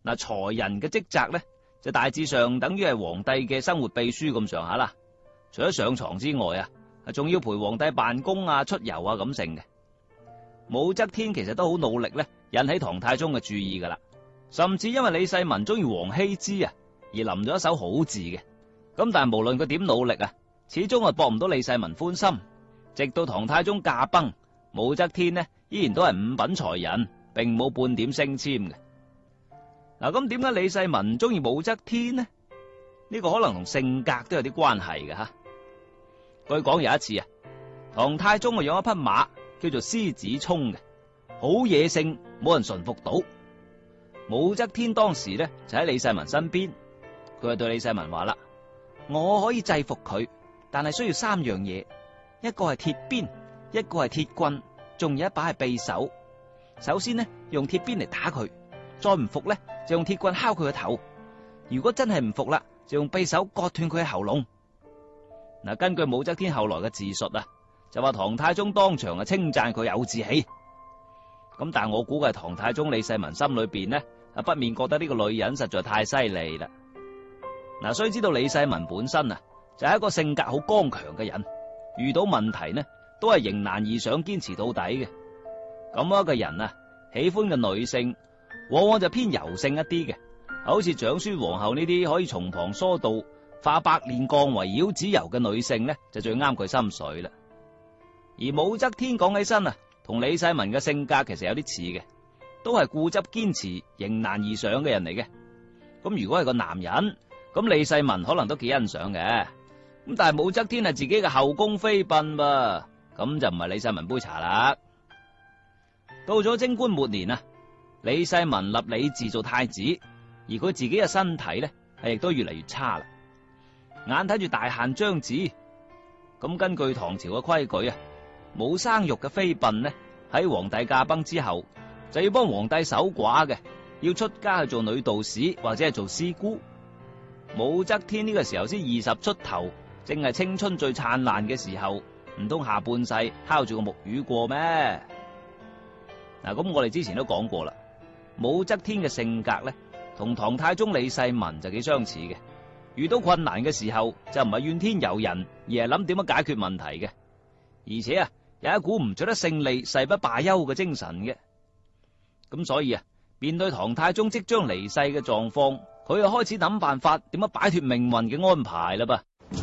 嗱，才人嘅職責咧，就大致上等於係皇帝嘅生活秘書咁上下啦。除咗上床之外啊，仲要陪皇帝辦公啊、出遊啊咁成嘅。武則天其實都好努力咧，引起唐太宗嘅注意噶啦，甚至因為李世民中意王羲之啊，而臨咗一手好字嘅。咁但係無論佢點努力啊，始終係博唔到李世民歡心。直到唐太宗駕崩，武則天呢依然都係五品才人，並冇半點升遷嘅。嗱，咁點解李世民中意武則天呢？呢個可能同性格都有啲關係嘅吓。據講有一次啊，唐太宗啊養一匹馬叫做獅子衝嘅，好野性，冇人馴服到。武則天當時咧就喺李世民身邊，佢就對李世民話啦：我可以制服佢，但係需要3樣嘢，一個係鐵鞭，一個係鐵棍，仲有一把係匕首。首先呢，用鐵鞭嚟打佢，再唔服咧就用鐵棍敲佢個頭。如果真係唔服啦，就用匕首割斷佢嘅喉嚨。嗱，根據武則天後來嘅自述啊，就話唐太宗當場稱讚佢有志氣。咁但係我估計唐太宗李世民心裏邊呢，不免覺得呢個女人實在太犀利啦。嗱，須知道李世民本身啊就係一個性格好剛強嘅人，遇到問題呢都係迎難而上，堅持到底嘅。咁樣一個人啊，喜歡嘅女性往往就偏柔性一啲嘅，好似長孫皇后呢啲可以從旁疏導，化百煉鋼為繞子油嘅女性呢，就最啱佢心水啦。而武則天講起身啊，同李世民嘅性格其實有啲似嘅，都係固執堅持、迎難而上嘅人嚟嘅。咁如果係個男人，咁李世民可能都幾欣賞嘅。咁但係武則天係自己嘅後宮妃嬪噃，咁就唔係李世民杯茶啦。到咗貞觀末年啊，李世民立李治做太子，而佢自己嘅身體咧係亦都越嚟越差啦。眼睇住大限將至，咁根據唐朝嘅規矩啊，冇生育嘅妃嬪呢，喺皇帝駕崩之後就要幫皇帝守寡嘅，要出家去做女道士或者係做師姑。武則天呢個時候先20出頭，正係青春最燦爛嘅時候，唔通下半世敲住個木魚過咩？嗱，咁我哋之前都講過啦，武則天嘅性格咧，同唐太宗李世民就幾相似嘅。遇到困難嘅時候，就唔係怨天尤人，而係諗點樣解決問題嘅。而且啊，有一股唔取得勝利誓不罷休嘅精神嘅。咁所以啊，面對唐太宗即將離世嘅狀況，佢又開始諗辦法點樣擺脫命運嘅安排啦噃。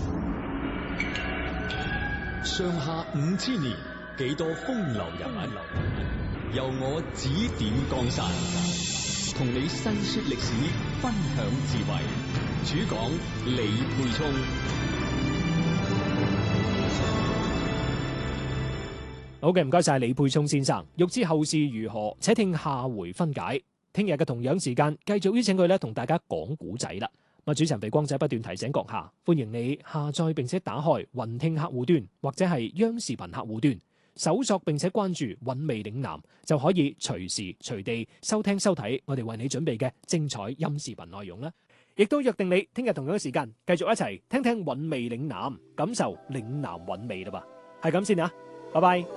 上下5000年，幾多風流人物，由我指點江山，同你細說歷史，分享智慧。主講李沛聰。 好嘅，唔該晒李沛聰先生。欲知後事如何，且聽下回分解。聽日嘅同樣時間，繼續邀請佢咧同大家講古仔啦。主持人肥光仔不斷提醒閣下，歡迎你下載並且打開雲聽客戶端或者係央視頻客戶端，搜索並且關注韻味嶺南，就可以隨時隨地收聽收睇我哋為你準備嘅精彩音視頻內容啦。亦都約定你聽日同樣時間繼續一齊聽聽韻味嶺南，感受嶺南韻味啦噃。係咁先啊，拜拜。